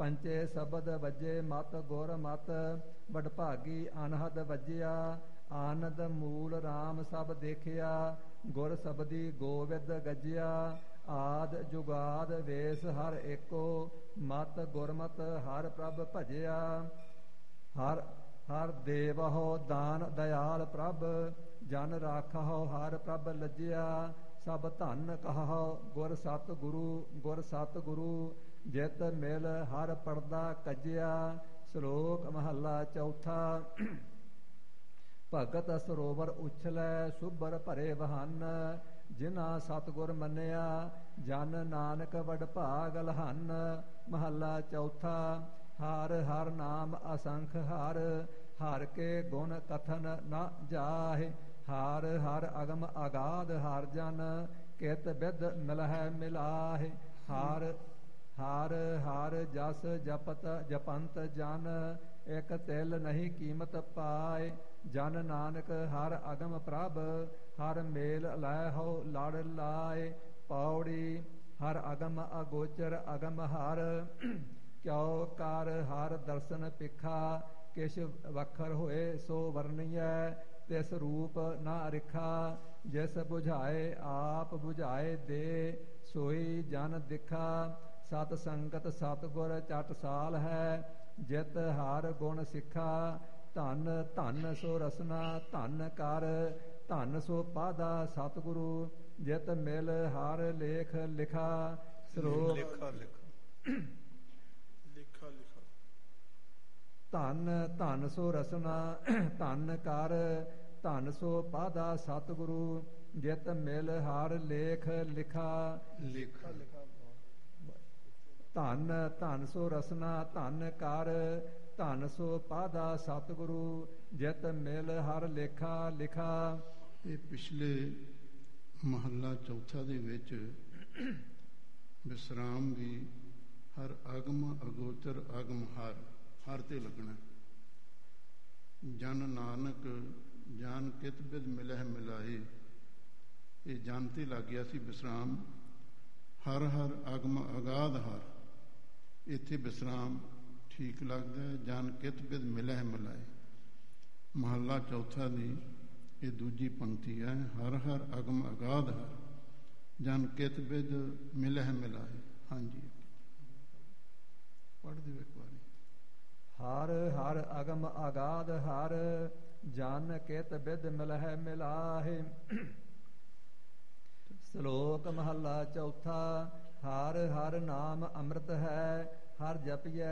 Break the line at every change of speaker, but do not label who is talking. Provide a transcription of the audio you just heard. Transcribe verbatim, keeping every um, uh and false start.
ਪੰਚੇ ਸ਼ਬਦ ਵੱਜੇ ਮਤ ਗੁਰ ਮਤ, ਵਡਭਾਗੀ ਅਨਹਦ ਵੱਜਿਆ। ਆਨੰਦ ਮੂਲ ਰਾਮ ਸਭ ਦੇਖਿਆ, ਗੁਰ ਸਬਦੀ ਗੋਵਿੰਦ ਗੱਜਿਆ। ਆਦ ਜੁਗਾਦ ਵੇਸ ਹਰ ਏਕੋ, ਮਤ ਗੁਰਮਤ ਹਰ ਪ੍ਰਭ ਭਜਿਆ। ਹਰ ਹਰ ਦੇਵਹੁ ਦਾਨ ਦਇਆਲ ਪ੍ਰਭ, ਜਨ ਰਾਖਹੁ ਹਰ ਪ੍ਰਭ ਲੱਜਿਆ। ਸਭ ਧਨ ਕਹਹੁ ਗੁਰ ਸਤ ਗੁਰੂ, ਗੁਰ ਸਤ ਗੁਰੂ ਜਿਤ ਮਿਲ ਹਰ ਪੜਦਾ ਕੱਜਿਆ। ਸ਼ਲੋਕ ਮਹੱਲਾ ਚੌਥਾ। ਭਗਤ ਸਰੋਵਰ ਉਛਲੈ ਸੁਭਰ ਭਰੇ ਵਹਨ, ਜਿਨ੍ਹਾਂ ਸਤਿਗੁਰ ਮੰਨਿਆ ਜਨ ਨਾਨਕ ਵਡਭਾਗ ਲਹਨ। ਮਹੱਲਾ ਚੌਥਾ। ਹਰ ਹਰ ਨਾਮ ਅਸੰਖ ਹਰ, ਹਰ ਕੇ ਗੁਣ ਕਥਨ ਨ ਜਾਹਿ। ਹਰ ਹਰ ਅਗਮ ਅਗਾਧ ਹਰ ਜਨ, ਕਿਤ ਬਿਦ ਮਿਲਹਿ ਮਿਲਾਹਿ। ਹਰ ਹਰ ਹਰ ਜਸ ਜਪਤ ਜਪੰਤ ਜਨ, ਇਕ ਤਿਲ ਨਹੀਂ ਕੀਮਤ ਪਾਏ। ਜਨ ਨਾਨਕ ਹਰ ਅਗਮ ਪ੍ਰਭ, ਹਰ ਮੇਲ ਲੈ ਹੋ ਲੜ ਲਾਏ। ਪੌੜੀ। ਹਰ ਅਗਮ ਅਗੋਚਰ ਅਗਮ ਹਰ, ਕਿਉ ਕਰ ਹਰ ਦਰਸ਼ਨ ਪਿਖਾ। ਕਿਛ ਵਖਰ ਹੋਏ ਸੋ ਵਰਨੀਐ, ਤਿਸ ਰੂਪ ਨਾ ਰਿਖਾ। ਜਿਸ ਬੁਝਾਏ ਆਪ ਬੁਝਾਏ ਦੇ, ਸੋਈ ਜਨ ਦਿਖਾ। ਸਤ ਸੰਗਤ ਸਤਿਗੁਰ ਚਟਸਾਲ ਹੈ, ਜਿਤ ਹਰ ਗੁਣ ਸਿੱਖਾ। ਧਨ ਧਨ ਸੋ ਰਸਨਾ ਧਨ ਕਰ, ਧਨ ਸੋ ਪਾਦਾ ਸਤਿਗੁਰੂ। ਜਿਤ ਮਿਲ ਹਰ ਲੇਖ ਲਿਖਾ। ਸਰੋਵ
ਲਿਖਾ ਲਿਖਾ ਲਿਖਾ ਲਿਖਾ।
ਧਨ ਧਨ ਸੋ ਰਸਨਾ ਧਨ ਕਰ, ਧਨ ਸੋ ਪਾਦਾ ਸਤਿਗੁਰੂ। ਜਿਤ ਮਿਲ ਹਰ ਲੇਖ ਲਿਖਾ।
ਲਿਖਾ ਲਿਖਾ।
ਧਨ ਧਨ ਸੋ ਰਸਨਾ ਧਨ ਕਰ, ਧਨ ਸੋ ਪਾਦਾ ਸਤਿਗੁਰੂ। ਜਿਤ ਮਿਲ ਹਰ ਲੇਖਾ ਲਿਖਾ।
ਇਹ ਪਿਛਲੇ ਮਹੱਲਾ ਚੌਥਾ ਦੇ ਵਿੱਚ ਵਿਸਰਾਮ ਵੀ ਹਰ ਅਗਮ ਅਗੋਚਰ ਅਗਮ ਹਰ, ਹਰ ਤੇ ਲੱਗਣਾ। ਜਨ ਨਾਨਕ ਜਾਨ ਕਿਤ ਬਿਦ ਮਿਲਹਿ ਮਿਲਾਏ, ਇਹ ਜਨ ਤੇ ਲੱਗ ਗਿਆ ਸੀ ਵਿਸਰਾਮ। ਹਰ ਹਰ ਅਗਮ ਅਗਾਧ ਹਰ, ਇੱਥੇ ਵਿਸਰਾਮ ਠੀਕ ਲੱਗਦਾ ਹੈ। ਜਨ ਕਿਤ ਬਿਦ ਮਿਲਹਿ ਮਿਲਾਏ। ਮਹੱਲਾ ਚੌਥਾ ਦੀ ਇਹ ਦੂਜੀ ਪੰਕਤੀ ਹੈ। ਹਰ ਹਰ ਅਗਮ ਅਗਾਧ ਹਰ, ਜਨ ਕਿਤ ਬਿਦ ਮਿਲਹਿ ਮਿਲਾਏ। ਹਾਂਜੀ, ਪੜ੍ਹ ਦਿਓ ਇੱਕ ਵਾਰੀ।
ਹਰ ਹਰ ਅਗਮ ਅਗਾਧ ਹਰ, ਜਨ ਕਿਤ ਬਿਦ ਮਿਲਹਿ ਮਿਲਾਹਿ। ਸ਼ਲੋਕ ਮਹੱਲਾ ਚੌਥਾ। ਹਰ ਹਰ ਨਾਮ ਅੰਮ੍ਰਿਤ ਹੈ, ਹਰ ਜਪੀਐ